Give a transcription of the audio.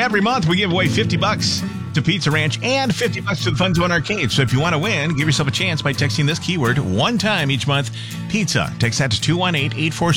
Every month, we give away $50 to Pizza Ranch and $50 to the Fun Zone Arcade. So if you want to win, give yourself a chance by texting this keyword one time each month, pizza. Text that to 218-847.